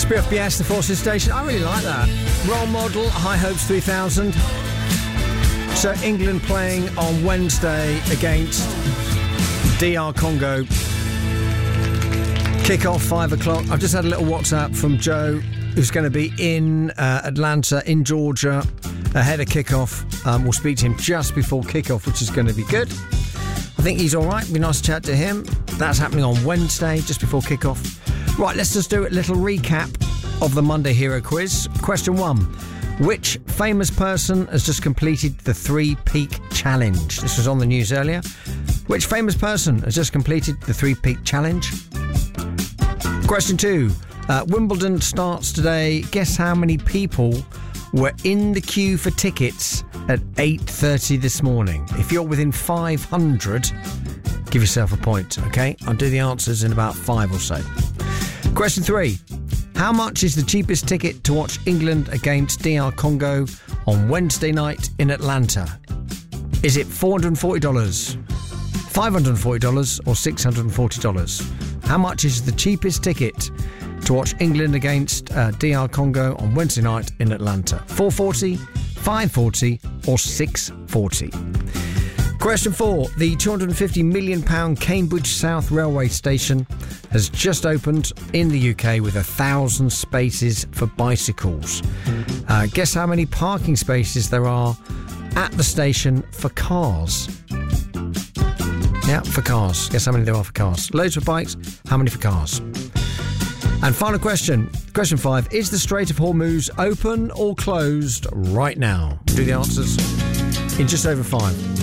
BFBS, the Forces Station. I really like that. Role Model, High Hopes 3000. So England playing on Wednesday against DR Congo. Kick-off 5 o'clock. I've just had a little WhatsApp from Joe, who's going to be in Atlanta, in Georgia, ahead of kick-off. We'll speak to him just before kick-off, which is going to be good. I think he's all right. It'll be nice to chat to him. That's happening on Wednesday, just before kick-off. Right, let's just do a little recap of the Monday Hero Quiz. Question 1. Which famous person has just completed the 3-peak challenge? This was on the news earlier. Which famous person has just completed the 3-peak challenge? Question 2. Wimbledon starts today. Guess how many people were in the queue for tickets at 8:30 this morning? If you're within 500, give yourself a point, okay? I'll do the answers in about 5 or so. Question 3. How much is the cheapest ticket to watch England against DR Congo on Wednesday night in Atlanta? Is it $440, $540 or $640? How much is the cheapest ticket to watch England against DR Congo on Wednesday night in Atlanta? $440, $540 or $640? Question 4. The £250 million Cambridge South Railway Station has just opened in the UK with 1,000 spaces for bicycles. Guess how many parking spaces there are at the station for cars? Yeah, for cars. Guess how many there are for cars? Loads for bikes. How many for cars? And final question. Question 5. Is the Strait of Hormuz open or closed right now? Do the answers in just over 5.